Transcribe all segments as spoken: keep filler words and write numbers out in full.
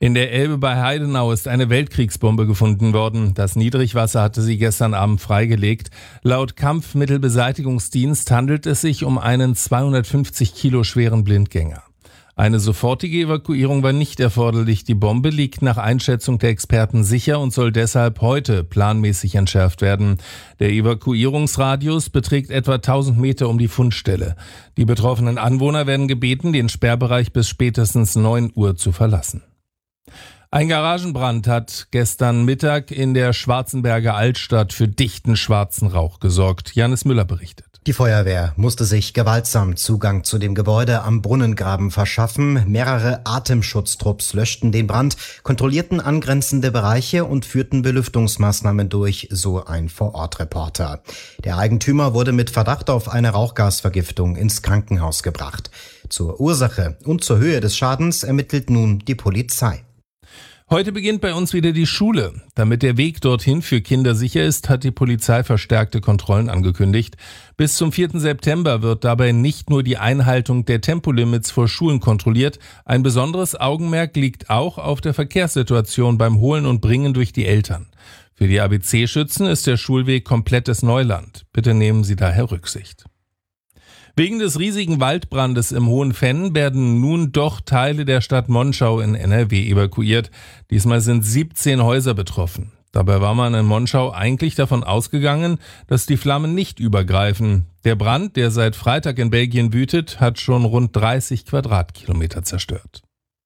In der Elbe bei Heidenau ist eine Weltkriegsbombe gefunden worden. Das Niedrigwasser hatte sie gestern Abend freigelegt. Laut Kampfmittelbeseitigungsdienst handelt es sich um einen zweihundertfünfzig Kilo schweren Blindgänger. Eine sofortige Evakuierung war nicht erforderlich. Die Bombe liegt nach Einschätzung der Experten sicher und soll deshalb heute planmäßig entschärft werden. Der Evakuierungsradius beträgt etwa tausend Meter um die Fundstelle. Die betroffenen Anwohner werden gebeten, den Sperrbereich bis spätestens neun Uhr zu verlassen. Ein Garagenbrand hat gestern Mittag in der Schwarzenberger Altstadt für dichten schwarzen Rauch gesorgt. Janis Müller berichtet. Die Feuerwehr musste sich gewaltsam Zugang zu dem Gebäude am Brunnengraben verschaffen. Mehrere Atemschutztrupps löschten den Brand, kontrollierten angrenzende Bereiche und führten Belüftungsmaßnahmen durch, so ein Vorortreporter. Der Eigentümer wurde mit Verdacht auf eine Rauchgasvergiftung ins Krankenhaus gebracht. Zur Ursache und zur Höhe des Schadens ermittelt nun die Polizei. Heute beginnt bei uns wieder die Schule. Damit der Weg dorthin für Kinder sicher ist, hat die Polizei verstärkte Kontrollen angekündigt. Bis zum vierten September wird dabei nicht nur die Einhaltung der Tempolimits vor Schulen kontrolliert. Ein besonderes Augenmerk liegt auch auf der Verkehrssituation beim Holen und Bringen durch die Eltern. Für die A B C-Schützen ist der Schulweg komplettes Neuland. Bitte nehmen Sie daher Rücksicht. Wegen des riesigen Waldbrandes im Hohenfenn werden nun doch Teile der Stadt Monschau in N R W evakuiert. Diesmal sind siebzehn Häuser betroffen. Dabei war man in Monschau eigentlich davon ausgegangen, dass die Flammen nicht übergreifen. Der Brand, der seit Freitag in Belgien wütet, hat schon rund dreißig Quadratkilometer zerstört.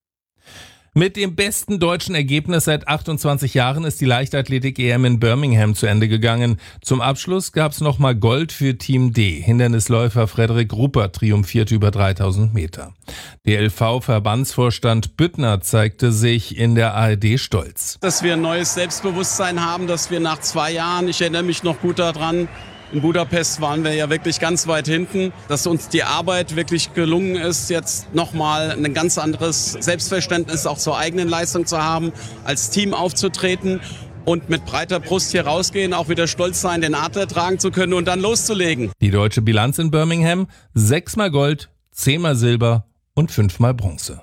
Mit dem besten deutschen Ergebnis seit achtundzwanzig Jahren ist die Leichtathletik-E M in Birmingham zu Ende gegangen. Zum Abschluss gab es nochmal Gold für Team D. Hindernisläufer Frederik Ruppert triumphierte über dreitausend Meter. D L V-Verbandsvorstand Büttner zeigte sich in der A R D stolz. Dass wir ein neues Selbstbewusstsein haben, dass wir nach zwei Jahren, ich erinnere mich noch gut daran, in Budapest waren wir ja wirklich ganz weit hinten, dass uns die Arbeit wirklich gelungen ist, jetzt nochmal ein ganz anderes Selbstverständnis auch zur eigenen Leistung zu haben, als Team aufzutreten und mit breiter Brust hier rausgehen, auch wieder stolz sein, den Adler tragen zu können und dann loszulegen. Die deutsche Bilanz in Birmingham: sechsmal Gold, zehnmal Silber und fünfmal Bronze.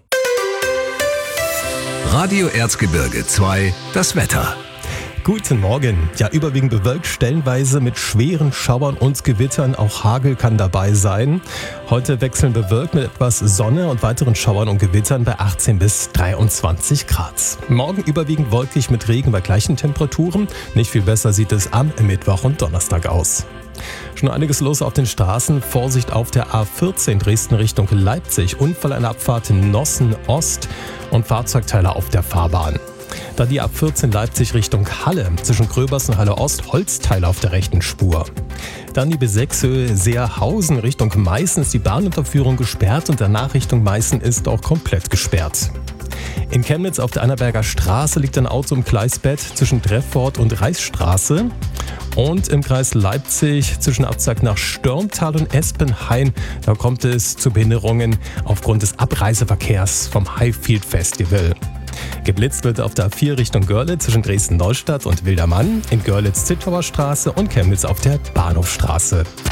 Radio Erzgebirge zwei, das Wetter. Guten Morgen. Ja, überwiegend bewölkt, stellenweise mit schweren Schauern und Gewittern. Auch Hagel kann dabei sein. Heute wechseln bewölkt mit etwas Sonne und weiteren Schauern und Gewittern bei achtzehn bis dreiundzwanzig Grad. Morgen überwiegend wolkig mit Regen bei gleichen Temperaturen. Nicht viel besser sieht es am Mittwoch und Donnerstag aus. Schon einiges los auf den Straßen. Vorsicht auf der A vierzehn Dresden Richtung Leipzig. Unfall an der Abfahrt Nossen Ost und Fahrzeugteile auf der Fahrbahn. Dann die A vierzehn Leipzig Richtung Halle, zwischen Gröbers und Halle Ost, Holzteile auf der rechten Spur. Dann die B sechs Höhe Seerhausen Richtung Meißen, ist die Bahnunterführung gesperrt und danach Richtung Meißen ist auch komplett gesperrt. In Chemnitz auf der Annaberger Straße liegt ein Auto im Gleisbett zwischen Treffort und Reichsstraße. Und im Kreis Leipzig zwischen Abzag nach Störmtal und Espenhain, da kommt es zu Behinderungen aufgrund des Abreiseverkehrs vom Highfield Festival. Geblitzt wird auf der A vier Richtung Görlitz zwischen Dresden-Neustadt und Wildermann, in Görlitz Zittauer Straße und Chemnitz auf der Bahnhofstraße.